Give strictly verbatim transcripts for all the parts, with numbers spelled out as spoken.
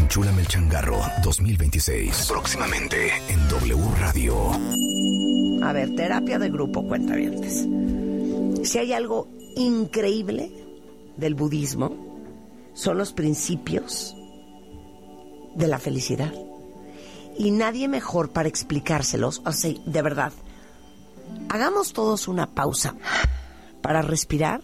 Enchúlame el changarro dos mil veintiséis. Próximamente en W Radio. A ver, terapia de grupo, cuentavientes. Si hay algo increíble del budismo, son los principios de la felicidad. Y nadie mejor para explicárselos. O sea, de verdad, hagamos todos una pausa para respirar,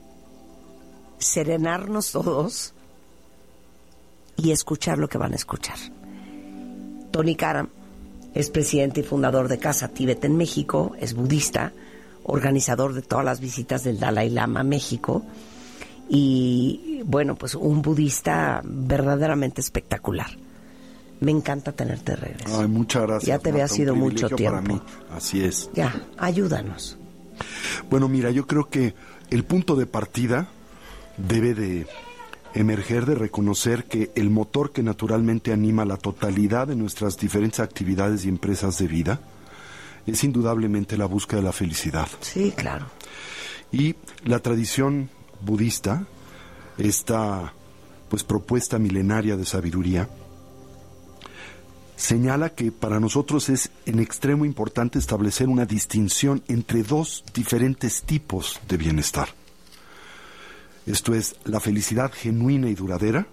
serenarnos todos y escuchar lo que van a escuchar. Tony Karam es presidente y fundador de Casa Tíbet en México, es budista, organizador de todas las visitas del Dalai Lama a México y, bueno, pues un budista verdaderamente espectacular. Me encanta tenerte de regreso. Ay, muchas gracias. Ya te había sido mucho tiempo. Para mí. Así es. Ya, ayúdanos. Bueno, mira, yo creo que el punto de partida debe de emerger de reconocer que el motor que naturalmente anima la totalidad de nuestras diferentes actividades y empresas de vida es indudablemente la búsqueda de la felicidad. Sí, claro. Y la tradición budista, esta pues propuesta milenaria de sabiduría, señala que para nosotros es en extremo importante establecer una distinción entre dos diferentes tipos de bienestar. Esto es la felicidad genuina y duradera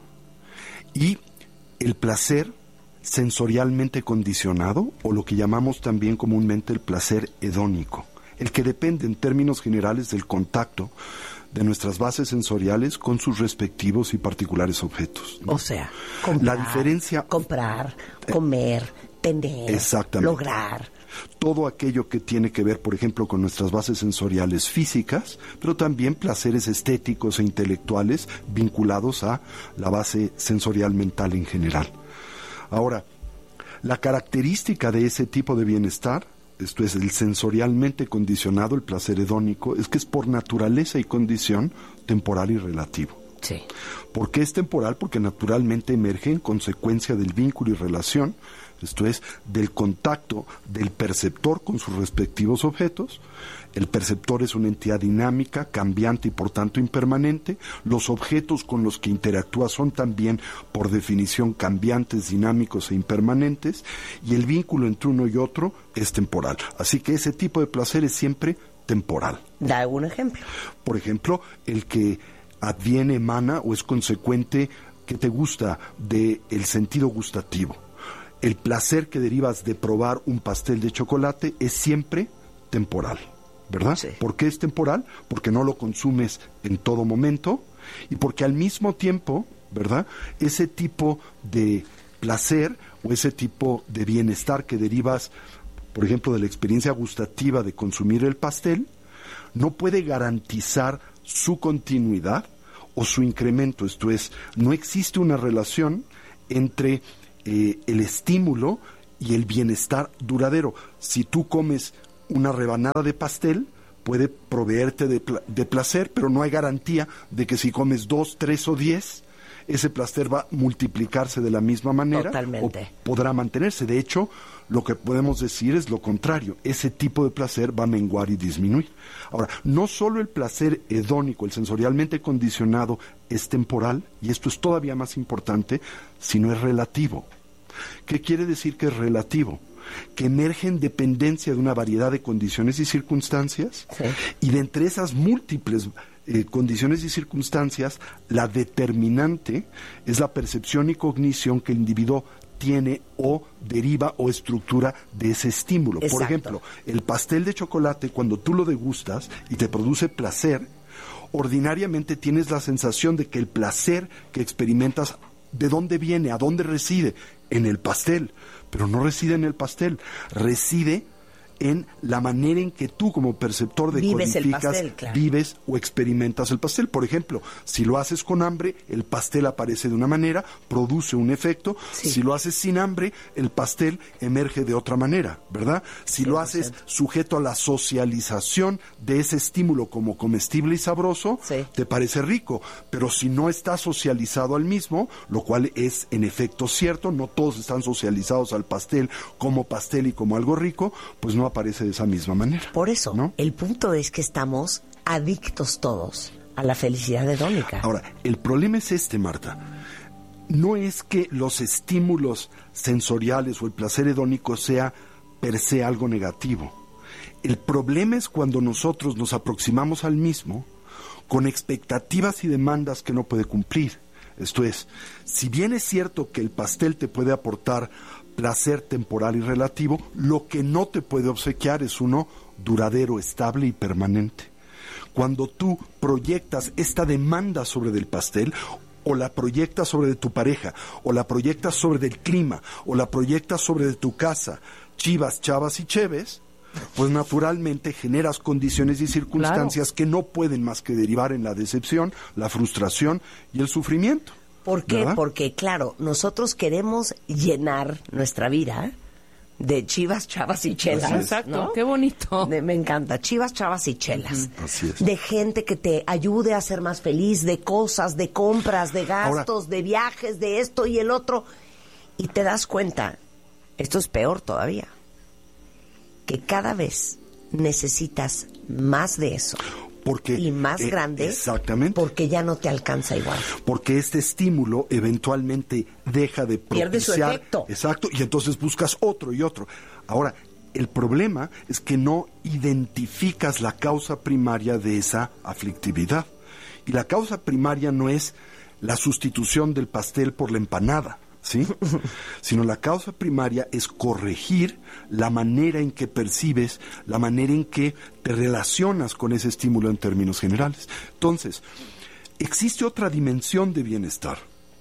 y el placer sensorialmente condicionado, o lo que llamamos también comúnmente el placer hedónico, el que depende en términos generales del contacto de nuestras bases sensoriales con sus respectivos y particulares objetos, ¿no? O sea, comprar, la diferencia, comprar, comer, tener, exactamente, lograr. Todo aquello que tiene que ver, por ejemplo, con nuestras bases sensoriales físicas, pero también placeres estéticos e intelectuales vinculados a la base sensorial mental en general. Ahora, la característica de ese tipo de bienestar, esto es el sensorialmente condicionado, el placer hedónico, es que es por naturaleza y condición temporal y relativo. Sí. ¿Por qué es temporal? Porque naturalmente emerge en consecuencia del vínculo y relación, esto es, del contacto del perceptor con sus respectivos objetos. El perceptor es una entidad dinámica, cambiante y por tanto impermanente. Los objetos con los que interactúa son también, por definición, cambiantes, dinámicos e impermanentes. Y el vínculo entre uno y otro es temporal. Así que ese tipo de placer es siempre temporal. Da algún ejemplo. Por ejemplo, el que adviene, emana o es consecuente, que te gusta, del sentido gustativo. El placer que derivas de probar un pastel de chocolate es siempre temporal, ¿verdad? Sí. ¿Por qué es temporal? Porque no lo consumes en todo momento y porque al mismo tiempo, ¿verdad?, ese tipo de placer o ese tipo de bienestar que derivas, por ejemplo, de la experiencia gustativa de consumir el pastel, no puede garantizar su continuidad o su incremento. Esto es, no existe una relación entre eh, el estímulo y el bienestar duradero. Si tú comes una rebanada de pastel, puede proveerte de, pl- de placer, pero no hay garantía de que si comes dos, tres o diez, ese placer va a multiplicarse de la misma manera. Totalmente. O podrá mantenerse. De hecho, lo que podemos decir es lo contrario. Ese tipo de placer va a menguar y disminuir. Ahora, no solo el placer hedónico, el sensorialmente condicionado, es temporal, y esto es todavía más importante, sino es relativo. ¿Qué quiere decir que es relativo? Que emerge en dependencia de una variedad de condiciones y circunstancias, sí, y de entre esas múltiples eh, condiciones y circunstancias, la determinante es la percepción y cognición que el individuo tiene o deriva o estructura de ese estímulo. Exacto. Por ejemplo, el pastel de chocolate, cuando tú lo degustas y te produce placer, ordinariamente tienes la sensación de que el placer que experimentas, ¿de dónde viene? ¿A dónde reside? En el pastel. Pero no reside en el pastel, reside en la manera en que tú como perceptor vives decodificas, el pastel, claro, vives o experimentas el pastel. Por ejemplo, si lo haces con hambre, el pastel aparece de una manera, produce un efecto. Sí. Si lo haces sin hambre, el pastel emerge de otra manera, ¿verdad? Si lo haces sujeto a la socialización de ese estímulo como comestible y sabroso, sí, te parece rico. Pero si no está socializado al mismo, lo cual es en efecto cierto, no todos están socializados al pastel como pastel y como algo rico, pues no aparece de esa misma manera. Por eso, ¿no? El punto es que estamos adictos todos a la felicidad hedónica. Ahora, el problema es este, Marta. no es que los estímulos sensoriales o el placer hedónico sea per se algo negativo. El problema es cuando nosotros nos aproximamos al mismo con expectativas y demandas que no puede cumplir. Esto es, si bien es cierto que el pastel te puede aportar placer temporal y relativo, lo que no te puede obsequiar es uno duradero, estable y permanente. Cuando tú proyectas esta demanda sobre del pastel, o la proyectas sobre de tu pareja, o la proyectas sobre del clima, o la proyectas sobre de tu casa, chivas, chavas y cheves, pues naturalmente generas condiciones y circunstancias claro. que no pueden más que derivar en la decepción, la frustración y el sufrimiento. ¿Por qué? ¿Verdad? Porque, claro, nosotros queremos llenar nuestra vida de chivas, chavas y chelas. Exacto, ¿no? Qué bonito. De, me encanta, chivas, chavas y chelas. Uh-huh. Así es. De gente que te ayude a ser más feliz, de cosas, de compras, de gastos, Ahora, de viajes, de esto y el otro. Y te das cuenta, esto es peor todavía, que cada vez necesitas más de eso. Porque, y más eh, grande, exactamente, porque ya no te alcanza igual. Porque este estímulo eventualmente deja de propiciar, pierde su efecto. Exacto, y entonces buscas otro y otro. Ahora, el problema es que no identificas la causa primaria de esa aflictividad. Y la causa primaria no es la sustitución del pastel por la empanada, ¿sí? Sino la causa primaria es corregir la manera en que percibes, la manera en que te relacionas con ese estímulo en términos generales. Entonces, existe otra dimensión de bienestar,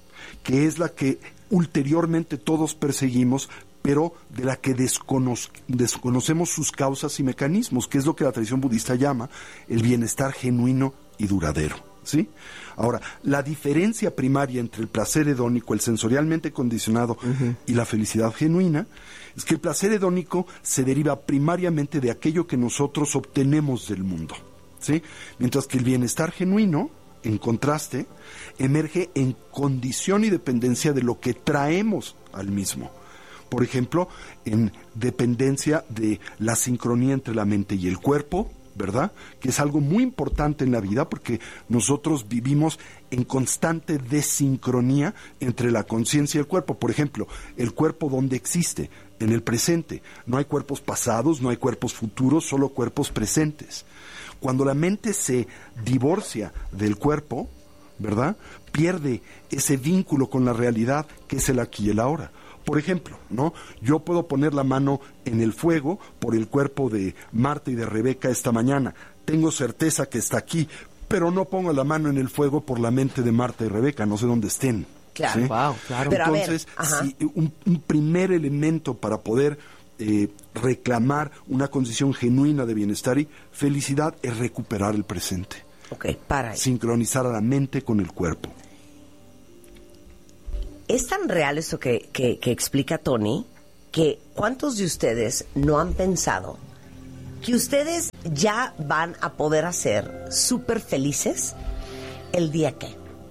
que es la que ulteriormente todos perseguimos, pero de la que descono- desconocemos sus causas y mecanismos, que es lo que la tradición budista llama el bienestar genuino y duradero, ¿sí? Ahora, la diferencia primaria entre el placer hedónico, el sensorialmente condicionado, uh-huh. y la felicidad genuina, es que el placer hedónico se deriva primariamente de aquello que nosotros obtenemos del mundo, ¿sí? Mientras que el bienestar genuino, en contraste, emerge en condición y dependencia de lo que traemos al mismo. Por ejemplo, en dependencia de la sincronía entre la mente y el cuerpo, ¿verdad? Que es algo muy importante en la vida porque nosotros vivimos en constante desincronía entre la conciencia y el cuerpo. Por ejemplo, el cuerpo ¿dónde existe? En el presente. No hay cuerpos pasados, no hay cuerpos futuros, solo cuerpos presentes. Cuando la mente se divorcia del cuerpo, ¿verdad? Pierde ese vínculo con la realidad que es el aquí y el ahora. Por ejemplo, ¿no? Yo puedo poner la mano en el fuego por el cuerpo de Marta y de Rebeca esta mañana. Tengo certeza que está aquí, pero no pongo la mano en el fuego por la mente de Marta y Rebeca, no sé dónde estén. Claro, ¿sí? Wow, claro. Pero entonces, a ver, si un, un primer elemento para poder eh, reclamar una condición genuina de bienestar y felicidad es recuperar el presente. Ok, para ahí. Sincronizar a la mente con el cuerpo. Es tan real esto que, que, que explica Tony, que ¿cuántos de ustedes no han pensado que ustedes ya van a poder hacer súper felices el día que?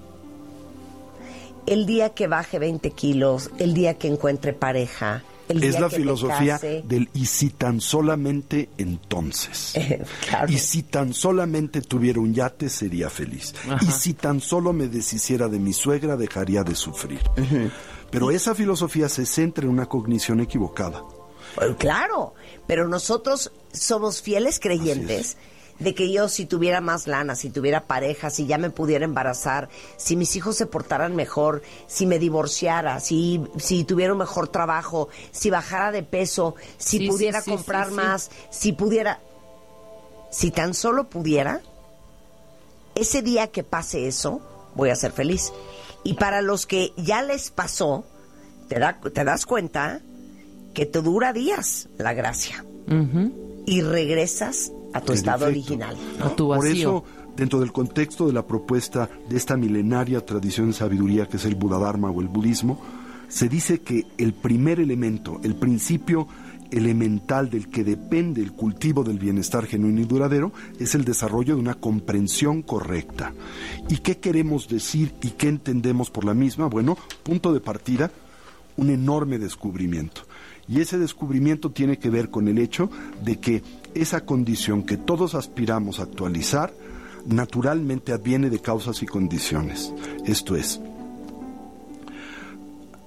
El día que baje veinte kilos, el día que encuentre pareja, el día es la que filosofía case. del y si tan solamente entonces. Claro. Y si tan solamente tuviera un yate sería feliz. Ajá. Y si tan solo me deshiciera de mi suegra dejaría de sufrir. Uh-huh. Pero esa filosofía se centra en una cognición equivocada. Bueno, claro, pero nosotros somos fieles creyentes de que yo si tuviera más lana, si tuviera pareja, si ya me pudiera embarazar, si mis hijos se portaran mejor, si me divorciara, si, si tuviera un mejor trabajo, si bajara de peso, si sí, pudiera sí, comprar sí, sí, más, sí. si pudiera... Si tan solo pudiera, ese día que pase eso, voy a ser feliz. Y para los que ya les pasó, te, da, te das cuenta que te dura días la gracia. Uh-huh. Y regresas a tu En estado efecto, original. A tu vacío. Por eso, dentro del contexto de la propuesta de esta milenaria tradición de sabiduría que es el Buddha-dharma o el budismo, se dice que el primer elemento, el principio elemental del que depende el cultivo del bienestar genuino y duradero es el desarrollo de una comprensión correcta. ¿Y qué queremos decir y qué entendemos por la misma? Bueno, punto de partida, un enorme descubrimiento. Y ese descubrimiento tiene que ver con el hecho de que esa condición que todos aspiramos a actualizar naturalmente adviene de causas y condiciones. Esto es,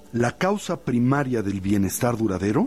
La causa primaria del bienestar duradero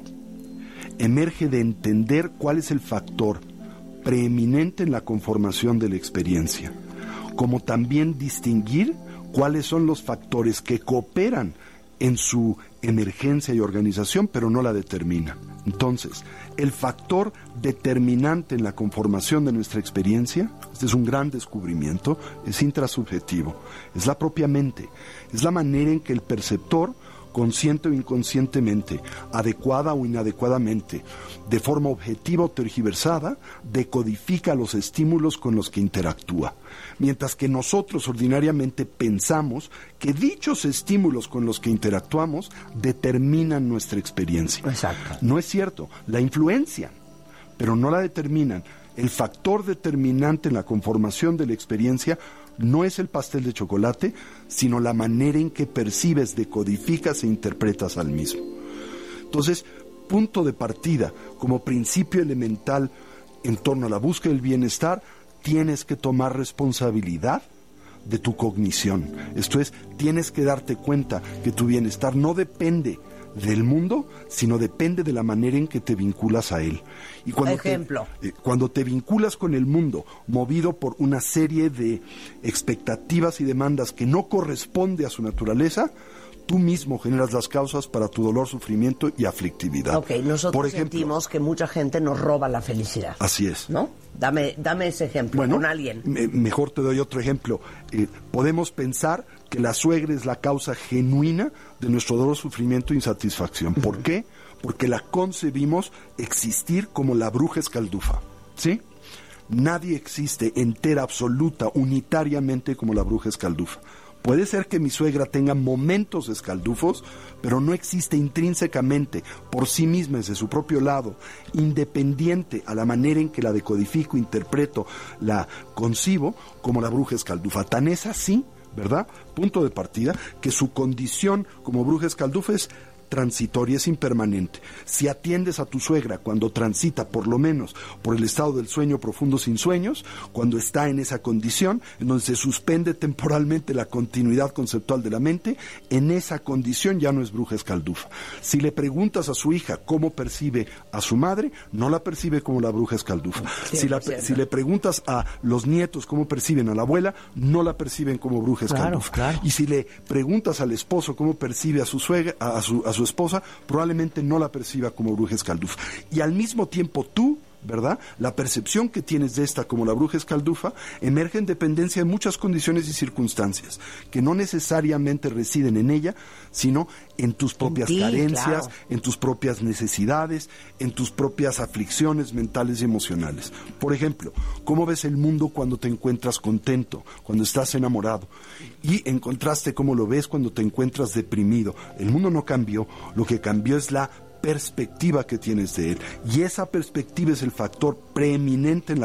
emerge de entender cuál es el factor preeminente en la conformación de la experiencia, como también distinguir cuáles son los factores que cooperan en su emergencia y organización, pero no la determinan. Entonces, el factor determinante en la conformación de nuestra experiencia, este es un gran descubrimiento, es intrasubjetivo, es la propia mente, es la manera en que el perceptor, consciente o inconscientemente, adecuada o inadecuadamente, de forma objetiva o tergiversada, decodifica los estímulos con los que interactúa. Mientras que nosotros ordinariamente pensamos que dichos estímulos con los que interactuamos determinan nuestra experiencia. Exacto. No es cierto, la influencian, pero no la determinan. El factor determinante en la conformación de la experiencia no es el pastel de chocolate, sino la manera en que percibes, decodificas e interpretas al mismo. Entonces, punto de partida, como principio elemental en torno a la búsqueda del bienestar, tienes que tomar responsabilidad de tu cognición. Esto es, tienes que darte cuenta que tu bienestar no depende del mundo, sino depende de la manera en que te vinculas a él. Y cuando Ejemplo. Te, eh, cuando te vinculas con el mundo, movido por una serie de expectativas y demandas que no corresponde a su naturaleza, tú mismo generas las causas para tu dolor, sufrimiento y aflictividad. Ok, nosotros por ejemplo, sentimos que mucha gente nos roba la felicidad. Así es. ¿No? Dame, dame ese ejemplo, bueno, con alguien. Me, mejor te doy otro ejemplo. Eh, podemos pensar que la suegra es la causa genuina de nuestro dolor, sufrimiento e insatisfacción. ¿Por uh-huh. qué? Porque la concebimos existir como la bruja escaldufa. ¿Sí? Nadie existe entera, absoluta, unitariamente como la bruja escaldufa. Puede ser que mi suegra tenga momentos escaldufos, pero no existe intrínsecamente, por sí misma, desde su propio lado, independiente a la manera en que la decodifico, interpreto, la concibo, como la bruja escaldufa. Tan es así, ¿verdad? Punto de partida, que su condición como bruja escaldufa es transitoria, es impermanente. Si atiendes a tu suegra cuando transita, por lo menos, por el estado del sueño profundo sin sueños, cuando está en esa condición, en donde se suspende temporalmente la continuidad conceptual de la mente, en esa condición ya no es bruja escaldufa. Si le preguntas a su hija cómo percibe a su madre, no la percibe como la bruja escaldufa. Si, la, si le preguntas a los nietos cómo perciben a la abuela, no la perciben como bruja escaldufa. Claro, claro. Y si le preguntas al esposo cómo percibe a su suegra, a, a su, a su esposa, probablemente no la perciba como bruja escaldufa. Y al mismo tiempo tú, ¿verdad? La percepción que tienes de esta como la bruja escaldufa emerge en dependencia de muchas condiciones y circunstancias que no necesariamente residen en ella, sino en tus propias en ti, carencias, claro. en tus propias necesidades, en tus propias aflicciones mentales y emocionales. Por ejemplo, ¿cómo ves el mundo cuando te encuentras contento, cuando estás enamorado? Y en contraste, ¿cómo lo ves cuando te encuentras deprimido? El mundo no cambió, lo que cambió es la perspectiva que tienes de él. Y esa perspectiva es el factor preeminente en la